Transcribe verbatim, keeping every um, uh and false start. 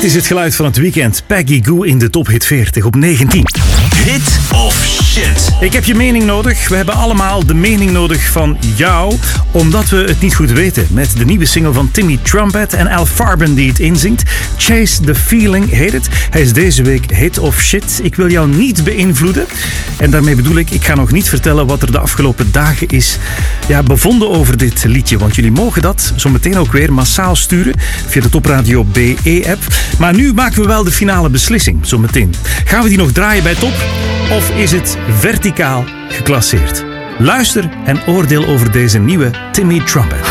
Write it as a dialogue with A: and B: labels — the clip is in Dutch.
A: Dit is het geluid van het weekend. Peggy Gou in de Top Hit veertig op negentien.
B: Hit of shit?
A: Ik heb je mening nodig. We hebben allemaal de mening nodig van jou, omdat we het niet goed weten. Met de nieuwe single van Timmy Trumpet en Al Farben die het inzingt. Chase the Feeling heet het. Hij is deze week hit of shit. Ik wil jou niet beïnvloeden. En daarmee bedoel ik, ik ga nog niet vertellen wat er de afgelopen dagen is ja, bevonden over dit liedje. Want jullie mogen dat zo meteen ook weer massaal sturen via de Topradio B E-app. Maar nu maken we wel de finale beslissing, zo meteen. Gaan we die nog draaien bij Top? Of is het verticaal geclasseerd? Luister en oordeel over deze nieuwe Timmy Trumpet.